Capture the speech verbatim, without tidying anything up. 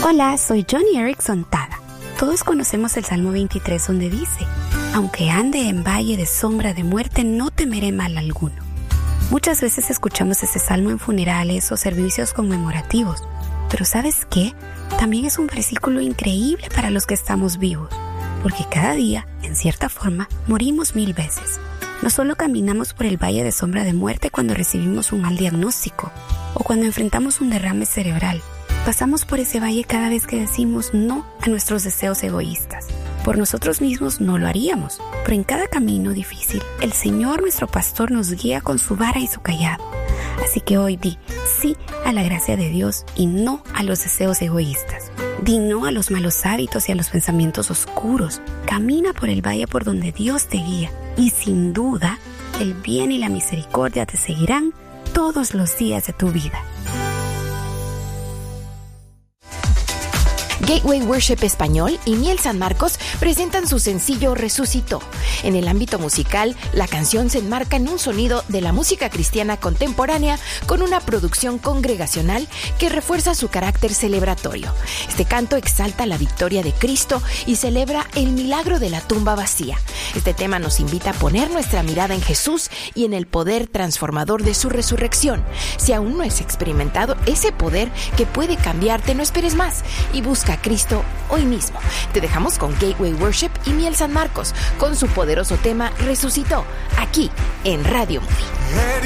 Hola, soy Johnny Erickson Tada. Todos conocemos el Salmo veintitrés donde dice: aunque ande en valle de sombra de muerte, no temeré mal alguno. Muchas veces escuchamos ese salmo en funerales o servicios conmemorativos, pero ¿sabes qué? También es un versículo increíble para los que estamos vivos, porque cada día, en cierta forma, morimos mil veces. No solo caminamos por el valle de sombra de muerte cuando recibimos un mal diagnóstico o cuando enfrentamos un derrame cerebral. Pasamos por ese valle cada vez que decimos no a nuestros deseos egoístas. Por nosotros mismos no lo haríamos, pero en cada camino difícil, el Señor nuestro pastor nos guía con su vara y su cayado. Así que hoy di sí a la gracia de Dios y no a los deseos egoístas. Di no a los malos hábitos y a los pensamientos oscuros. Camina por el valle por donde Dios te guía y sin duda el bien y la misericordia te seguirán todos los días de tu vida. Gateway Worship Español y Miel San Marcos presentan su sencillo Resucitó. En el ámbito musical, la canción se enmarca en un sonido de la música cristiana contemporánea con una producción congregacional que refuerza su carácter celebratorio. Este canto exalta la victoria de Cristo y celebra el milagro de la tumba vacía. Este tema nos invita a poner nuestra mirada en Jesús y en el poder transformador de su resurrección. Si aún no has experimentado ese poder que puede cambiarte, no esperes más y busca a Cristo hoy mismo. Te dejamos con Gateway Worship y Miel San Marcos con su poderoso tema Resucitó, aquí en Radio Movie.